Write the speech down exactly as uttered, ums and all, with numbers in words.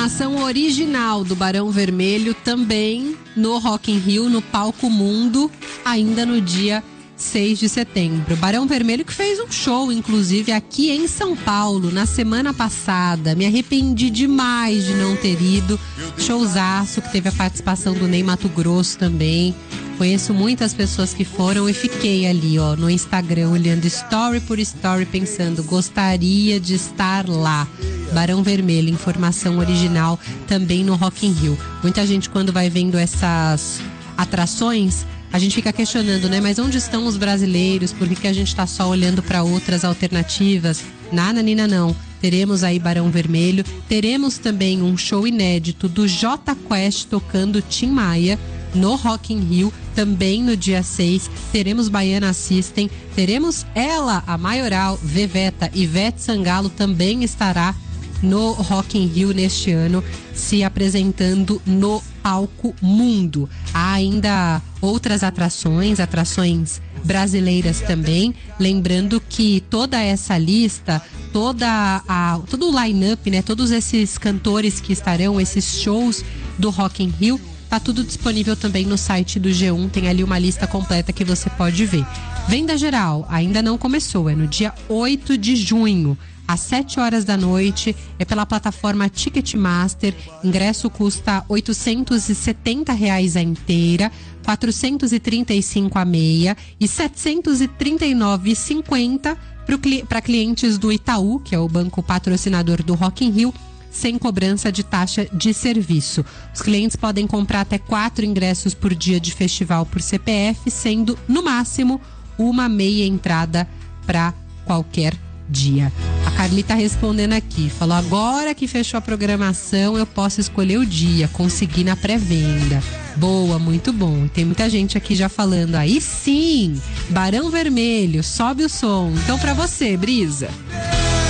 Formação original do Barão Vermelho também no Rock in Rio, no Palco Mundo, ainda no dia seis de setembro. Barão Vermelho que fez um show, inclusive, aqui em São Paulo, na semana passada. Me arrependi demais de não ter ido. Showzaço, que teve a participação do Ney Matogrosso também. Conheço muitas pessoas que foram e fiquei ali, ó, no Instagram, olhando story por story, pensando, gostaria de estar lá. Barão Vermelho, informação original também no Rock in Rio. Muita gente, quando vai vendo essas atrações, a gente fica questionando, né? Mas onde estão os brasileiros? Por que, que a gente tá só olhando para outras alternativas? Nada, Nina, não. Teremos aí Barão Vermelho. Teremos também um show inédito do Jota Quest tocando Tim Maia no Rock in Rio, também no dia seis. Teremos Baiana System. Teremos ela, a maioral, Veveta, Ivete Sangalo também estará no Rock in Rio neste ano, se apresentando no Palco Mundo. Há ainda outras atrações, atrações brasileiras também. Lembrando que toda essa lista, toda a, todo o line-up, né, todos esses cantores que estarão, esses shows do Rock in Rio, tá tudo disponível também no site do G um. Tem ali uma lista completa que você pode ver. Venda geral ainda não começou, é no dia oito de junho. Às sete horas da noite, é pela plataforma Ticketmaster. Ingresso custa oitocentos e setenta reais a inteira, quatrocentos e trinta e cinco a meia e setecentos e trinta e nove reais e cinquenta centavos para clientes do Itaú, que é o banco patrocinador do Rock in Rio, sem cobrança de taxa de serviço. Os clientes podem comprar até quatro ingressos por dia de festival por C P F, sendo, no máximo, uma meia entrada para qualquer dia. A Carly tá respondendo aqui, falou, agora que fechou a programação eu posso escolher o dia, consegui na pré-venda. Boa, muito bom. Tem muita gente aqui já falando, aí sim, Barão Vermelho, sobe o som. Então pra você, Brisa.